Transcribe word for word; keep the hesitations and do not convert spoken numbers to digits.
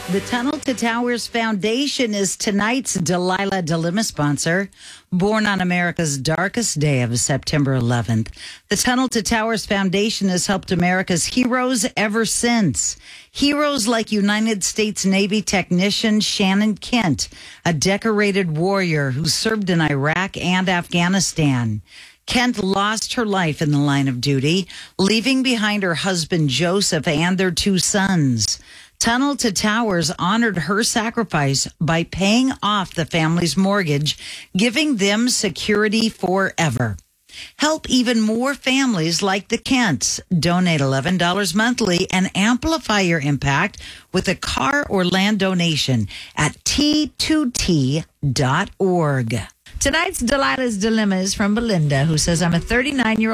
The Tunnel to Towers Foundation is tonight's Delilah Dilemma sponsor. Born on America's darkest day of September eleventh, the Tunnel to Towers Foundation has helped America's heroes ever since. Heroes like United States Navy technician Shannon Kent, a decorated warrior who served in Iraq and Afghanistan. Kent lost her life in the line of duty, leaving behind her husband Joseph and their two sons. Tunnel to Towers honored her sacrifice by paying off the family's mortgage, giving them security forever. Help even more families like the Kents. Donate eleven dollars monthly and amplify your impact with a car or land donation at T two T dot org. Tonight's Delilah's Dilemma is from Belinda, who says, I'm a thirty-nine-year-old